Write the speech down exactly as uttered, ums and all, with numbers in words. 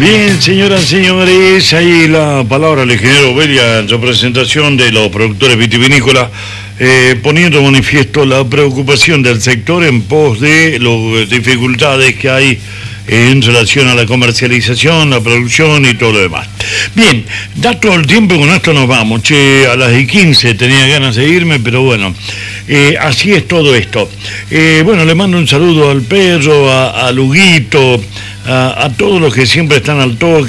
Bien, señoras y señores, ahí la palabra del ingeniero Belia en su presentación de los productores vitivinícolas, eh, poniendo de manifiesto la preocupación del sector en pos de las dificultades que hay en relación a la comercialización, la producción y todo lo demás. Bien, da todo el tiempo, con esto nos vamos. Che, a las quince tenía ganas de irme, pero bueno, eh, así es todo esto. Eh, bueno, le mando un saludo al perro, a, a Luguito, a, a todos los que siempre están al toque.